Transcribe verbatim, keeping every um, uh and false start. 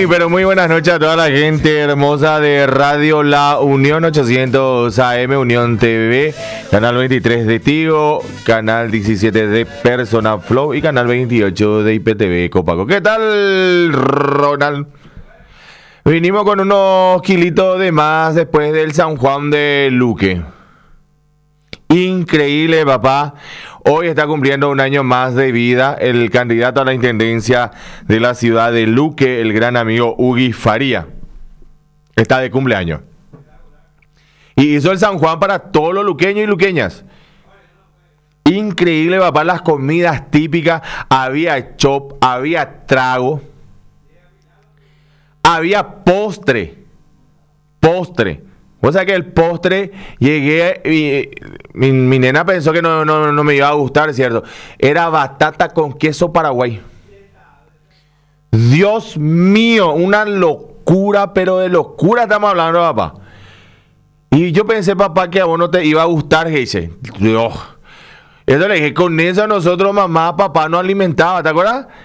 Muy, pero muy buenas noches a toda la gente hermosa de Radio La Unión ochocientos A M, Unión T V, canal veintitrés de Tigo, canal diecisiete de Persona Flow y canal veintiocho de I P T V Copaco. ¿Qué tal, Ronald? Vinimos con unos kilitos de más después del San Juan de Luque. Increíble, papá. Hoy está cumpliendo un año más de vida el candidato a la intendencia de la ciudad de Luque, el gran amigo Ugui Faría. Está de cumpleaños. Y hizo el San Juan para todos los luqueños y luqueñas. Increíble, papá, las comidas típicas. Había chop, había trago. Había postre. Postre. O sea que el postre, llegué y mi, mi nena pensó que no, no, no me iba a gustar, ¿cierto? Era batata con queso paraguay. Dios mío, una locura, pero de locura estamos hablando, papá. Y yo pensé, papá, que a vos no te iba a gustar, que dice. Dios. Eso le dije, con eso nosotros, mamá, papá, nos alimentaba, ¿te acuerdas?